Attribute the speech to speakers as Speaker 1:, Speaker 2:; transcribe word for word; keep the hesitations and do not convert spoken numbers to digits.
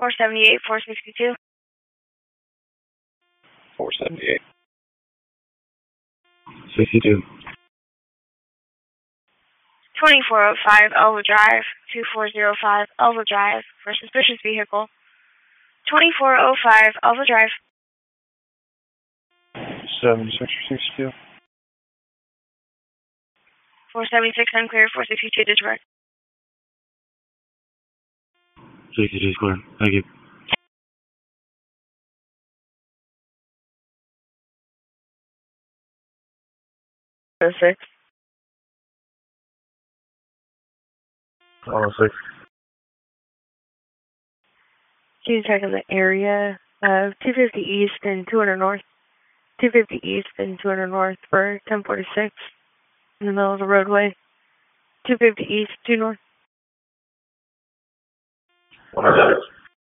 Speaker 1: four seventy-eight, four sixty-two.
Speaker 2: four seventy-eight. sixty-two.
Speaker 1: twenty-four oh five Elva Drive, two four zero five Elva Drive for suspicious vehicle. twenty-four oh five Elva Drive.
Speaker 2: seventy-six or sixty-two.
Speaker 1: four seventy-six unclear, four sixty-two disregard.
Speaker 2: sixty-two is clear. Thank you.
Speaker 1: six.
Speaker 2: one oh six.
Speaker 1: Keep track of the area. Uh, two fifty east and two hundred north. two fifty east and two hundred north for ten forty-six in the middle of the roadway. two fifty east, two north.
Speaker 2: one oh six.